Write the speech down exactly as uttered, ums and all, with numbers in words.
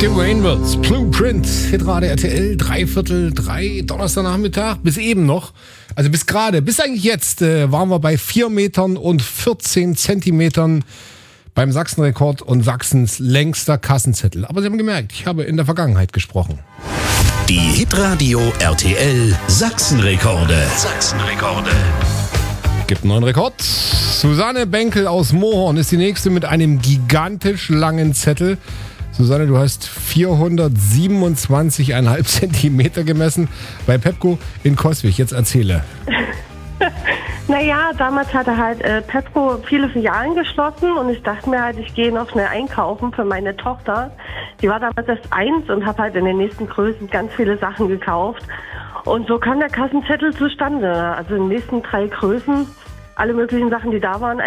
The Rainbirds, Blueprint, Hitrate R T L, dreiviertel drei, Donnerstagnachmittag, bis eben noch, also bis gerade, bis eigentlich jetzt, äh, waren wir bei vier Metern und vierzehn Zentimetern beim Sachsenrekord und Sachsens längster Kassenzettel. Aber Sie haben gemerkt, ich habe in der Vergangenheit gesprochen. Die Hitradio R T L Sachsenrekorde. Sachsenrekorde. Gibt einen neuen Rekord. Susanne Benkel aus Mohorn ist die nächste mit einem gigantisch langen Zettel. Susanne, du hast vierhundertsiebenundzwanzig Komma fünf Zentimeter gemessen bei Pepco in Coswig. Jetzt erzähle. Naja, damals hatte halt äh, Pepco viele Filialen geschlossen und ich dachte mir halt, ich gehe noch schnell einkaufen für meine Tochter. Die war damals erst eins und habe halt in den nächsten Größen ganz viele Sachen gekauft. Und so kam der Kassenzettel zustande. Also in den nächsten drei Größen, alle möglichen Sachen, die da waren,